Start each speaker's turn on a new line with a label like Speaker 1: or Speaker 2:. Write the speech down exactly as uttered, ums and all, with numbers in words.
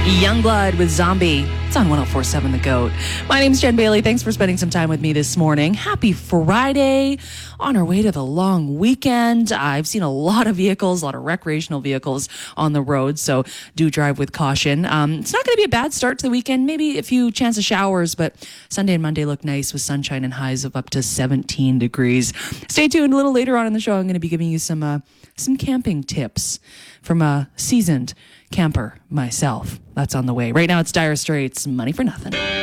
Speaker 1: Youngblood with Zombie. It's on one oh four point seven The Goat. My name's Jen Bailey. Thanks for spending some time with me this morning. Happy Friday. On our way to the long weekend. I've seen a lot of vehicles, a lot of recreational vehicles on the road, so do drive with caution. Um, it's not going to be a bad start to the weekend. Maybe a few chance of showers, but Sunday and Monday look nice with sunshine and highs of up to seventeen degrees. Stay tuned. A little later on in the show, I'm going to be giving you some uh, some camping tips from a seasoned camper myself. That's on the way. Right now, it's Dire Straits, Money for Nothing.